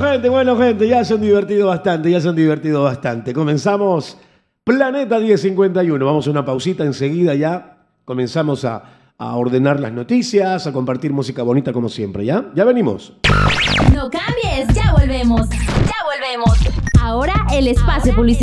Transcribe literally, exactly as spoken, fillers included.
gente, bueno, gente, ya se han divertido bastante, ya se han divertido bastante. Comenzamos Planeta diez cincuenta y uno. Vamos a una pausita enseguida ya. Comenzamos a, a ordenar las noticias, a compartir música bonita como siempre, ¿ya? Ya venimos. No cambies, ya volvemos. Ya volvemos. Ahora el espacio publicitario.